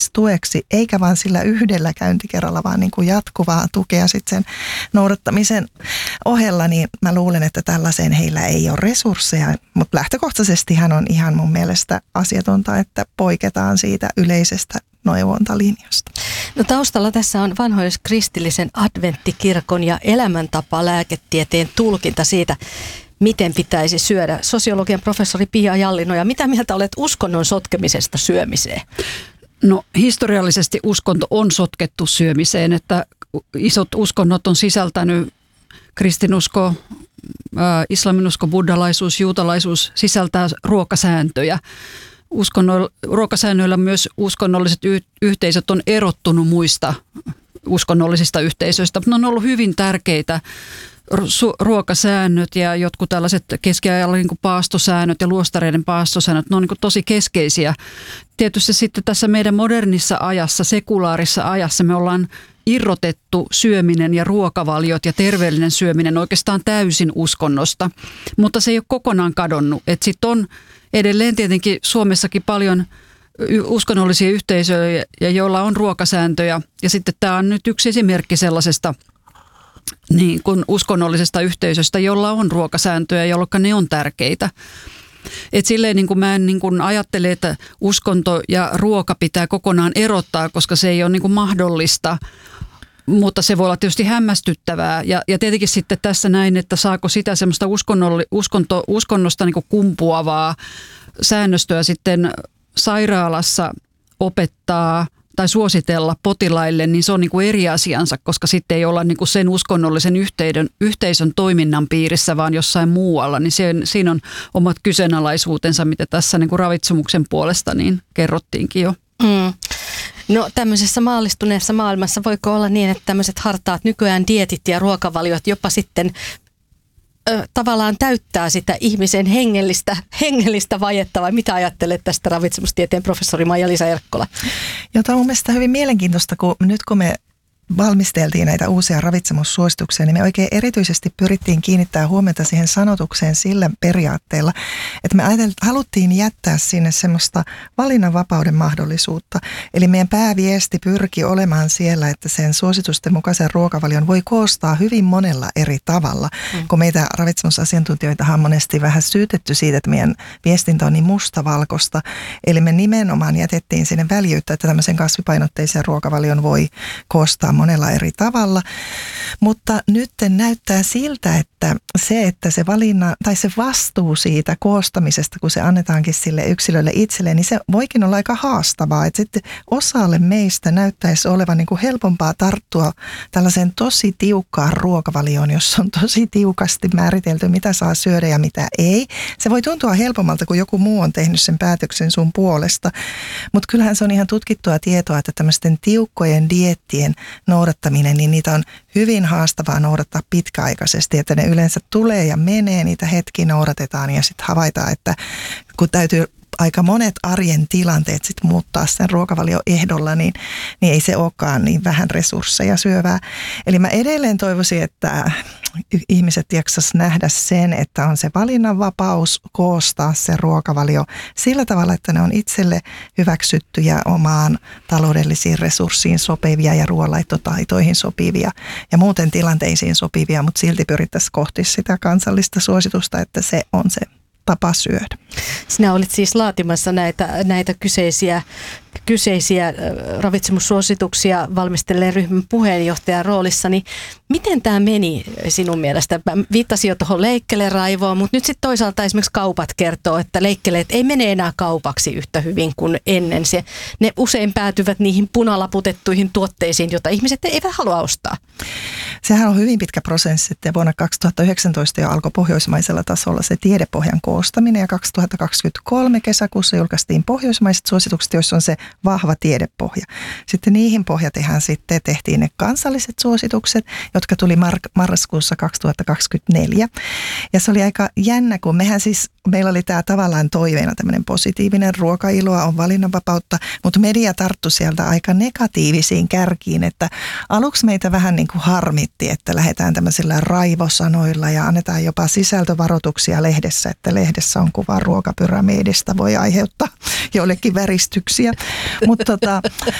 tueksi, eikä vaan sillä yhdellä käyntikerralla, vaan niin kuin jatkuvaa tukea sitten sen noudattamisen ohella, niin mä luulen, että tällaiseen heillä ei ole resursseja, mutta lähtökohtaisestihan on ihan mun mielestä asiatonta, että poiketaan siitä yleisestä neuvontalinjasta. No taustalla tässä on vanhoilliskristillisen adventtikirkon ja elämäntapa-lääketieteen tulkinta siitä, miten pitäisi syödä. Sosiologian professori Pia Jallinoja, mitä mieltä olet uskonnon sotkemisesta syömiseen? No historiallisesti uskonto on sotkettu syömiseen, että isot uskonnot on sisältänyt kristinusko, islaminusko, buddhalaisuus, juutalaisuus sisältää ruokasääntöjä. Ruokasäännöillä myös uskonnolliset yhteisöt on erottunut muista uskonnollisista yhteisöistä, mutta ne on ollut hyvin tärkeitä ruokasäännöt ja jotkut tällaiset keskiajalla niin kuin paastosäännöt ja luostareiden paastosäännöt, ne on niin kuin tosi keskeisiä. Tietysti sitten tässä meidän modernissa ajassa, sekulaarissa ajassa me ollaan irrotettu syöminen ja ruokavaliot ja terveellinen syöminen oikeastaan täysin uskonnosta, mutta se ei ole kokonaan kadonnut. Sitten on edelleen tietenkin Suomessakin paljon uskonnollisia yhteisöjä, joilla on ruokasääntöjä ja sitten tämä on nyt yksi esimerkki sellaisesta niin kuin uskonnollisesta yhteisöstä, jolla on ruokasääntöjä, jolloin ne on tärkeitä. Et silleen niin kuin mä en niin kuin ajattele, että uskonto ja ruoka pitää kokonaan erottaa, koska se ei ole niin kuin mahdollista, mutta se voi olla tietysti hämmästyttävää. Ja tietenkin sitten tässä näin, että saako sitä semmoista uskonnosta niin kuin kumpuavaa säännöstöä sitten sairaalassa opettaa tai suositella potilaille, niin se on niin kuin eri asiansa, koska sitten ei olla niin kuin sen uskonnollisen yhteisön toiminnan piirissä, vaan jossain muualla. Niin siinä on omat kyseenalaisuutensa, mitä tässä niin kuin ravitsemuksen puolesta niin kerrottiinkin jo. No tämmöisessä maallistuneessa maailmassa voiko olla niin, että tämmöiset hartaat nykyään dieetit ja ruokavaliot jopa sitten tavallaan täyttää sitä ihmisen hengellistä vajetta, vai mitä ajattelet tästä ravitsemustieteen professori Maija-Liisa Erkkola? Jota on mun mielestä hyvin mielenkiintoista, kun me valmisteltiin näitä uusia ravitsemussuosituksia, niin me oikein erityisesti pyrittiin kiinnittää huomiota siihen sanotukseen sillä periaatteella, että me haluttiin jättää sinne semmoista valinnanvapauden mahdollisuutta. Eli meidän pääviesti pyrki olemaan siellä, että sen suositusten mukaisen ruokavalion voi koostaa hyvin monella eri tavalla, kun meitä ravitsemusasiantuntijoita on monesti vähän syytetty siitä, että meidän viestintä on niin mustavalkoista. Eli me nimenomaan jätettiin sinne väljyyttä, että tämmöisen kasvipainotteisen ruokavalion voi koostaa monella eri tavalla, mutta nyt näyttää siltä, että se valinna tai se vastuu siitä koostamisesta, kun se annetaankin sille yksilölle itselleen, niin se voikin olla aika haastavaa. Että sitten osalle meistä näyttäisi olevan niin kuin helpompaa tarttua tällaiseen tosi tiukkaan ruokavalioon, jossa on tosi tiukasti määritelty, mitä saa syödä ja mitä ei. Se voi tuntua helpommalta, kun joku muu on tehnyt sen päätöksen sun puolesta, mutta kyllähän se on ihan tutkittua tietoa, että tämmöisten tiukkojen dieettien noudattaminen, niin niitä on hyvin haastavaa noudattaa pitkäaikaisesti, että ne yleensä tulee ja menee, niitä hetki noudatetaan ja sitten havaitaan, että kun täytyy aika monet arjen tilanteet sitten muuttaa sen ruokavalioehdolla, niin ei se olekaan niin vähän resursseja syövää. Eli mä edelleen toivoisin, että ihmiset jaksas nähdä sen, että on se valinnanvapaus koostaa se ruokavalio sillä tavalla, että ne on itselle hyväksyttyjä omaan taloudellisiin resurssiin sopivia ja ruoanlaittotaitoihin sopivia ja muuten tilanteisiin sopivia, mutta silti pyrittäisiin kohti sitä kansallista suositusta, että se on se tapa syödä. Sinä olit siis laatimassa näitä kyseisiä ravitsemussuosituksia valmistelleen ryhmän puheenjohtajan roolissa, niin miten tämä meni sinun mielestä? Viittasin jo tuohon leikkeleraivoon, mutta nyt sitten toisaalta esimerkiksi kaupat kertoo, että leikkeleet ei mene enää kaupaksi yhtä hyvin kuin ennen. Ne usein päätyvät niihin punalaputettuihin tuotteisiin, joita ihmiset eivät halua ostaa. Sehän on hyvin pitkä prosessi, että vuonna 2019 jo alkoi pohjoismaisella tasolla se tiedepohjan koostaminen ja 2023 kesäkuussa julkaistiin pohjoismaiset suositukset, joissa on se vahva tiedepohja. Sitten niihin pohjatehän sitten tehtiin ne kansalliset suositukset, jotka tuli marraskuussa 2024. Ja se oli aika jännä, kun meillä oli tämä tavallaan toiveena tämmöinen positiivinen ruokailoa, on valinnanvapautta, mutta media tarttui sieltä aika negatiivisiin kärkiin, että aluksi meitä vähän niin kuin harmitti miettii, että lähdetään tämmöisillä raivosanoilla ja annetaan jopa sisältövaroituksia lehdessä, että lehdessä on kuva ruokapyramiidista, voi aiheuttaa joillekin väristyksiä. Mutta